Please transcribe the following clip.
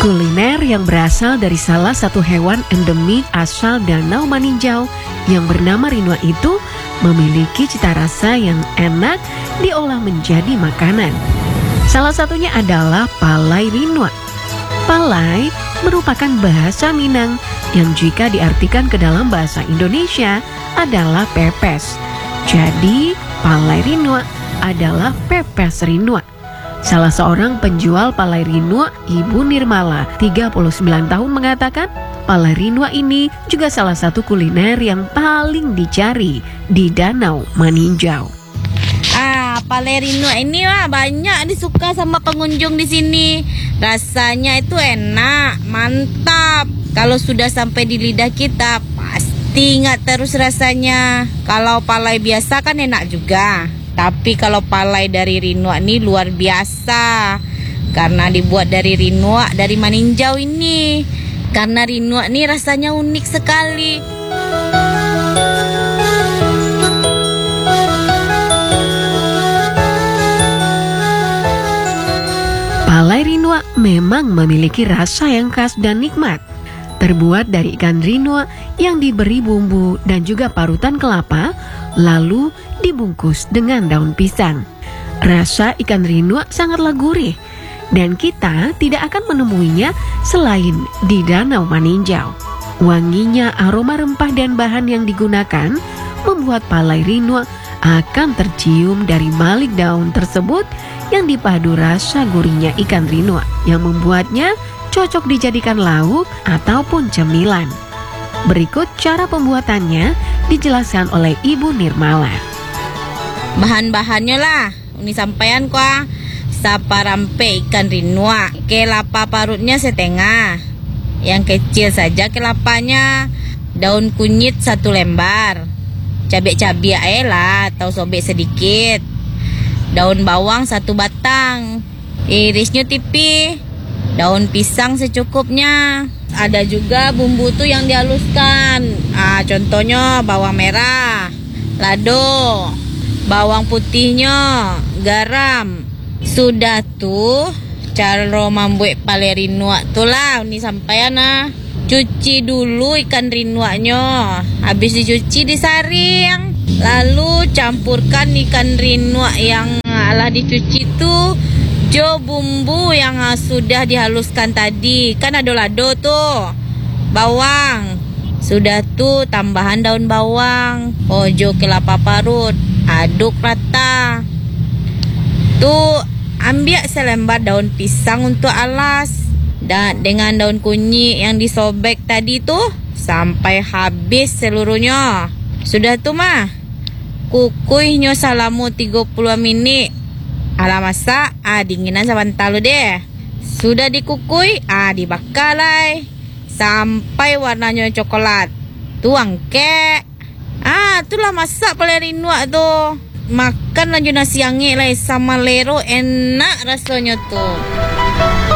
Kuliner yang berasal dari salah satu hewan endemik asal Danau Maninjau yang bernama rinua itu memiliki cita rasa yang enak diolah menjadi makanan. Salah satunya adalah palai rinua. Palai merupakan bahasa Minang yang jika diartikan ke dalam bahasa Indonesia adalah pepes. Jadi, palai rinua adalah pepes rinua. Salah seorang penjual palai rinua, Ibu Nirmala, 39 tahun mengatakan, palai rinua ini juga salah satu kuliner yang paling dicari di Danau Maninjau. Palai rinua ini banyak disuka sama pengunjung di sini. Rasanya itu enak, mantap. Kalau sudah sampai di lidah kita, pasti ingat terus rasanya. Kalau palai biasa kan enak juga. Tapi kalau palai dari rinua ini luar biasa. Karena dibuat dari rinua dari Maninjau ini. Karena rinua ini rasanya unik sekali. Palai rinua memang memiliki rasa yang khas dan nikmat. Terbuat dari ikan rinua yang diberi bumbu dan juga parutan kelapa, lalu dibungkus dengan daun pisang. Rasa ikan rinua sangatlah gurih, dan kita tidak akan menemuinya selain di Danau Maninjau. Wanginya aroma rempah dan bahan yang digunakan membuat palai rinua akan tercium dari balik daun tersebut yang dipadu rasa gurihnya ikan rinua yang membuatnya cocok dijadikan lauk ataupun cemilan. Berikut cara pembuatannya dijelaskan oleh Ibu Nirmala. Bahan-bahannya lah, ini sampaian kuah. Saparampe ikan rinua, kelapa parutnya setengah. Yang kecil saja kelapanya. Daun kunyit 1 lembar. Cabai-cabai lah atau sobek sedikit. Daun bawang 1 batang. Irisnya tipis. Daun pisang secukupnya. Ada juga bumbu tuh yang dihaluskan. Contohnya bawang merah, lado, bawang putihnya, garam. Sudah tuh cara membuat palai rinua tuh lah. Ini sampai cuci dulu ikan rinuanya. Habis dicuci disaring. Lalu campurkan ikan rinua yang dicuci tuh jo bumbu yang sudah dihaluskan tadi. Kan ada lado tuh, bawang. Sudah tuh tambahan daun bawang, jo kelapa parut, aduk rata. Tuh ambil selembar daun pisang untuk alas. Dan dengan daun kunyit yang disobek tadi tuh sampai habis seluruhnya. Sudah tuh kukuinya selama 30 menit. Masak, dinginan sebentar lu deh. Sudah dikukui, dibakar lah sampai warnanya coklat. Tuang kek. Itulah masak palai rinua tuh. Makan lanjut nasi angin lah sama lero, enak rasanya tuh.